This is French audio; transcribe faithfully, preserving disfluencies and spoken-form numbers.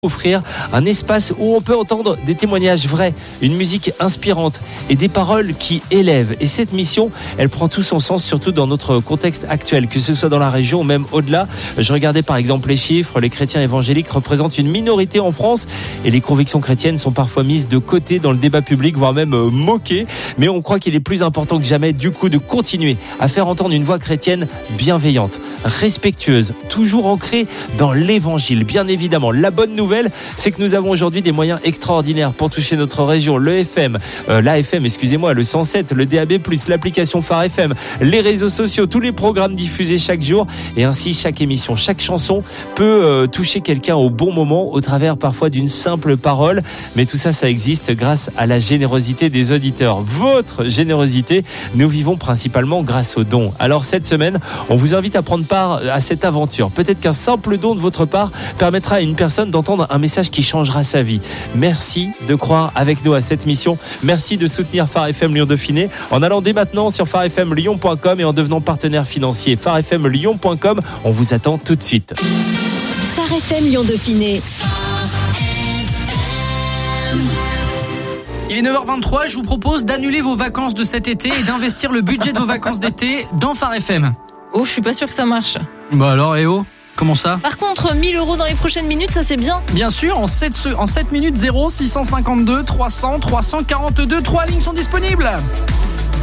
offrir un espace où on peut entendre des témoignages vrais, une musique inspirante et des paroles qui élèvent. Et cette mission, elle prend tout son sens, surtout dans notre contexte actuel, que ce soit dans la région ou même au-delà. Je regardais par exemple les chiffres, les chrétiens évangéliques représentent une minorité en France et les convictions chrétiennes sont parfois mises de côté dans le débat public, voire même moquées. Mais on croit qu'il est plus important que jamais du coup de continuer à faire entendre une voix chrétienne bienveillante, respectueuse, toujours ancrée dans l'évangile. Bien évidemment, la bonne nouvelle, c'est que nous avons aujourd'hui des moyens extraordinaires pour toucher notre région, le F M, euh, l'A F M, excusez-moi, le cent sept, le D A B plus, l'application Phare F M, les réseaux sociaux, tous les programmes diffusés chaque jour et ainsi chaque émission, chaque chanson peut euh, toucher quelqu'un au bon moment au travers parfois d'une simple parole. Mais tout ça, ça existe grâce à la générosité des auditeurs. Votre générosité, nous vivons principalement grâce aux dons. Alors cette semaine, on vous invite à prendre part à cette aventure. Peut-être qu'un simple don de votre part permettra à une personne d'entendre un message qui changera sa vie. Merci de croire avec nous à cette mission. Merci de soutenir Phare F M Lyon Dauphiné en allant dès maintenant sur phare f m lyon point com et en devenant partenaire financier. phare f m lyon point com, on vous attend tout de suite. Phare F M Lyon Dauphiné. Il est neuf heures vingt-trois, je vous propose d'annuler vos vacances de cet été et d'investir le budget de vos vacances d'été dans Phare F M. Oh, je suis pas sûr que ça marche. Bah alors, eh oh, comment ça ? Par contre, mille euros dans les prochaines minutes, ça c'est bien. Bien sûr, en sept, en sept minutes, zéro six cent cinquante-deux trois cents trois cent quarante-deux, trois lignes sont disponibles.